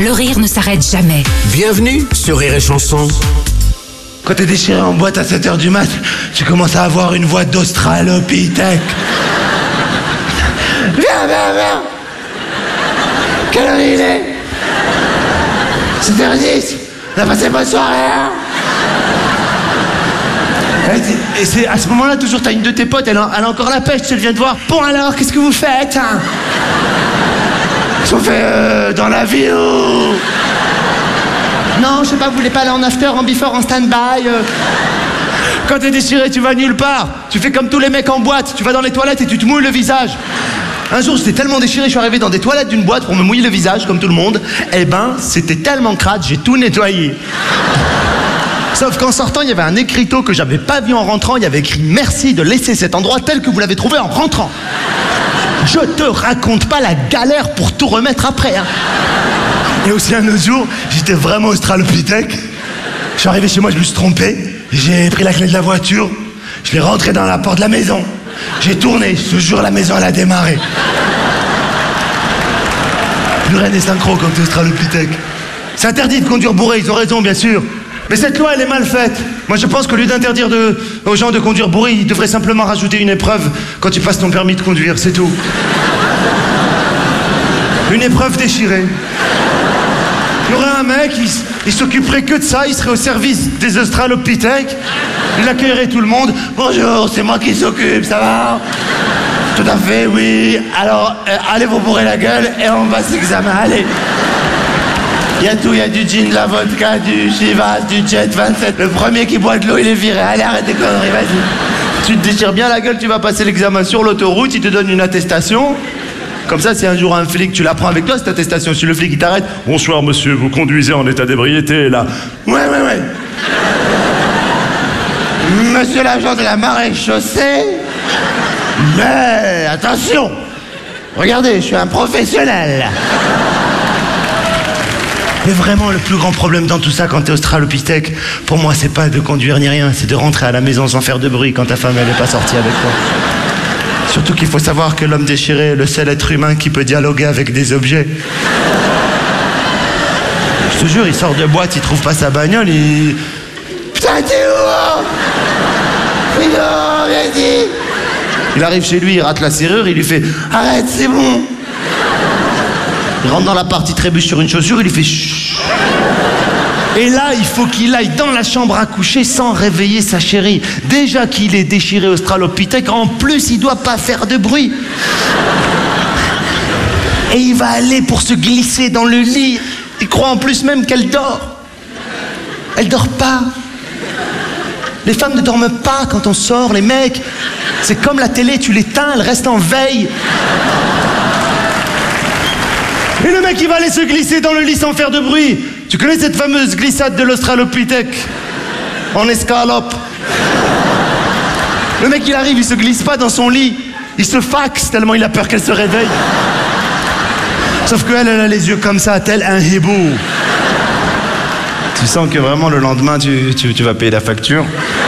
le rire ne s'arrête jamais. Bienvenue sur Rire et Chanson. Quand t'es déchiré en boîte à 7h du mat, tu commences à avoir une voix d'Australopithèque. Viens. Quelle heure il est? 7h10. On a passé bonne soirée, hein? Et c'est à ce moment-là, toujours, t'as une de tes potes, elle a encore la pêche, tu viens de voir. Bon alors, qu'est-ce que vous faites, hein? Qu'est-ce qu'on fait dans la vie, ou... Non, je sais pas, vous voulez pas aller en after, en before, en stand-by Quand t'es déchiré, tu vas nulle part. Tu fais comme tous les mecs en boîte, tu vas dans les toilettes et tu te mouilles le visage. Un jour, j'étais tellement déchiré, je suis arrivé dans des toilettes d'une boîte pour me mouiller le visage, comme tout le monde. Eh ben, c'était tellement crade, j'ai tout nettoyé. Sauf qu'en sortant, il y avait un écriteau que j'avais pas vu en rentrant. Il y avait écrit « Merci de laisser cet endroit tel que vous l'avez trouvé en rentrant ». Je te raconte pas la galère pour tout remettre après, hein. Et aussi un autre jour, j'étais vraiment australopithèque. Je suis arrivé chez moi, je me suis trompé. J'ai pris la clé de la voiture, je l'ai rentrée dans la porte de la maison. J'ai tourné, ce jour la maison elle a démarré. Plus rien n'est synchro quand t'es australopithèque. C'est interdit de conduire bourré, ils ont raison bien sûr. Mais cette loi elle est mal faite. Moi je pense qu'au lieu d'interdire aux gens de conduire bourré, ils devraient simplement rajouter une épreuve quand tu passes ton permis de conduire, c'est tout. Une épreuve déchirée. Il y aurait un mec, il s'occuperait que de ça, il serait au service des australopithèques, il accueillerait tout le monde. Bonjour, c'est moi qui s'occupe, ça va? Tout à fait, oui. Alors, allez vous bourrer la gueule et on va s'examiner, allez. Il y a tout, il y a du gin, de la vodka, du Chivas, du Jet 27. Le premier qui boit de l'eau, il est viré. Allez, arrête tes conneries, vas-y. Tu te déchires bien la gueule, tu vas passer l'examen sur l'autoroute, il te donne une attestation. Comme ça, si un jour un flic, tu la prends avec toi, cette attestation, si le flic il t'arrête, bonsoir monsieur, vous conduisez en état d'ébriété, là. Ouais. Monsieur l'agent de la maréchaussée, mais attention, regardez, je suis un professionnel. Mais vraiment, le plus grand problème dans tout ça, quand t'es australopithèque, pour moi, c'est pas de conduire ni rien, c'est de rentrer à la maison sans faire de bruit quand ta femme, elle est pas sortie avec toi. Surtout qu'il faut savoir que l'homme déchiré est le seul être humain qui peut dialoguer avec des objets. Je te jure, il sort de boîte, il trouve pas sa bagnole, il... Putain, t'es où? Frigo, vas-y. Il arrive chez lui, il rate la serrure, il lui fait « Arrête, c'est bon !» Il rentre dans l'appart, il trébuche sur une chaussure, il lui fait « Chut !» Et là, il faut qu'il aille dans la chambre à coucher sans réveiller sa chérie. Déjà qu'il est déchiré australopithèque, en plus, il doit pas faire de bruit. Et il va aller pour se glisser dans le lit. Il croit en plus même qu'elle dort. Elle dort pas. Les femmes ne dorment pas quand on sort, les mecs. C'est comme la télé, tu l'éteins, elle reste en veille. Et le mec, il va aller se glisser dans le lit sans faire de bruit. Tu connais cette fameuse glissade de l'australopithèque en escalope? Le mec, il arrive, il se glisse pas dans son lit. Il se faxe tellement il a peur qu'elle se réveille. Sauf qu'elle, elle a les yeux comme ça, tel un hibou. Tu sens que vraiment, le lendemain, tu vas payer la facture.